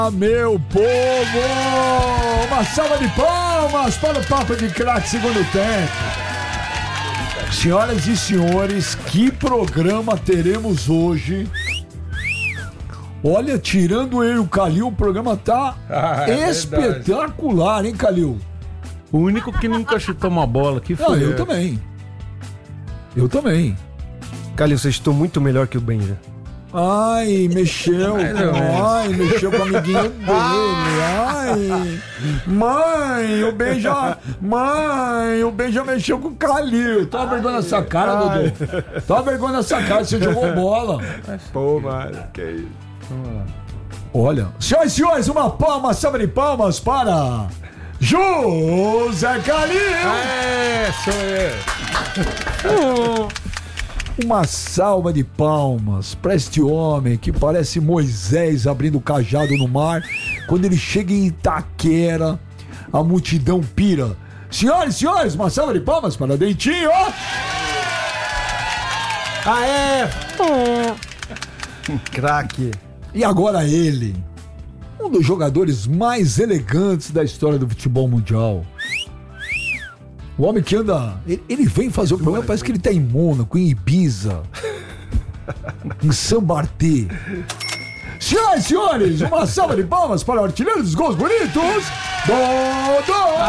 Meu povo, uma salva de palmas para o Papo de Craque segundo tempo. Senhoras e senhores, que programa teremos hoje? Olha, tirando eu e o Calil, o programa tá espetacular, hein, Calil? O único que nunca chutou uma bola aqui foi eu também. Eu também. Calil, você chutou muito melhor que o Benja. Ai, mexeu. Ai, mexeu com o amiguinho dele. Ai. Mãe, o Benja mexeu com o Calil. Toma vergonha nessa cara, Dudu. Toma vergonha nessa cara, você jogou bola. Pô, mano, que isso. Olha, senhoras e senhores, uma salva de palmas para José Calil. Sou eu. Uma salva de palmas para este homem que parece Moisés abrindo o cajado no mar. Quando ele chega em Itaquera, a multidão pira. Senhoras e senhores, uma salva de palmas para Dentinho. Craque. E agora ele, um dos jogadores mais elegantes da história do futebol mundial. O homem que anda... Ele vem fazer o programa, parece que ele tá em Mônaco, em Ibiza, em Sambartê. Senhoras e senhores, uma salva de palmas para o artilheiro dos gols bonitos, Dodô!